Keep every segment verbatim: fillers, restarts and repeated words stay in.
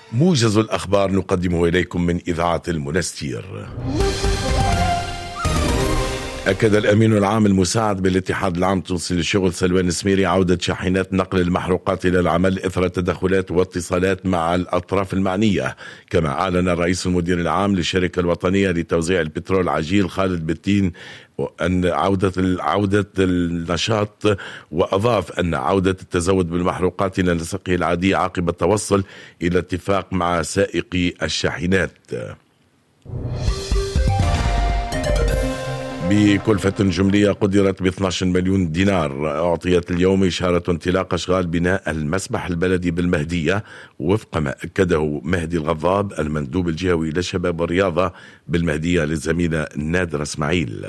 موجز الأخبار نقدمه إليكم من إذاعة المنستير. أكد الأمين العام المساعد بالاتحاد العام التونسي للشغل سلوان السميري عودة شاحنات نقل المحروقات إلى العمل إثر تدخلات واتصالات مع الأطراف المعنية. كما أعلن الرئيس المدير العام للشركة الوطنية لتوزيع البترول عجيل خالد بتين أن عودة عودة النشاط، وأضاف أن عودة التزود بالمحروقات إلى نسقه العادي عقب التوصل إلى اتفاق مع سائقي الشاحنات. بكلفة جملية قدرت ب اثني عشر مليون دينار أعطيت اليوم إشارة انطلاق أشغال بناء المسبح البلدي بالمهدية، وفق ما أكده مهدي الغضاب المندوب الجهوي للشباب والرياضة بالمهدية للزميلة نادرة اسماعيل.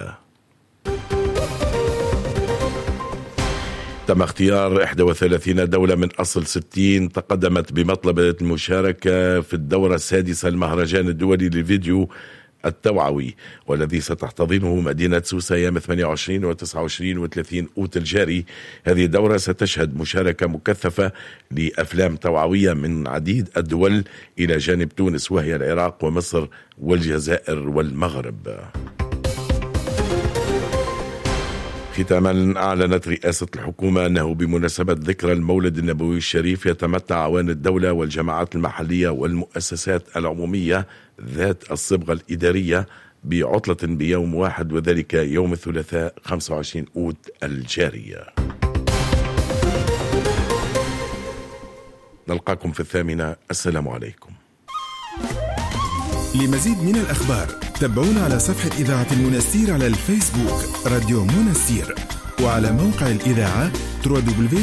تم اختيار إحدى وثلاثين دولة من أصل ستين تقدمت بمطلب المشاركة في الدورة السادسة المهرجان الدولي للفيديو التوعوي، والذي ستحتضنه مدينة سوسة أيام ثمانية وعشرين وتسعة وعشرين وثلاثين أوت الجاري. هذه الدورة ستشهد مشاركة مكثفة لأفلام توعوية من عديد الدول إلى جانب تونس وهي العراق ومصر والجزائر والمغرب. ختاما، أعلنت رئاسة الحكومة أنه بمناسبة ذكرى المولد النبوي الشريف يتمتع عوان الدولة والجماعات المحلية والمؤسسات العمومية ذات الصبغة الإدارية بعطلة بيوم واحد، وذلك يوم الثلاثاء خمسة وعشرين أوت الجاري. نلقاكم في الثامنة. السلام عليكم. لمزيد من الأخبار تابعونا على صفحة إذاعة المنستير على الفيسبوك راديو منستير، وعلى موقع الإذاعة دبليو دبليو دبليو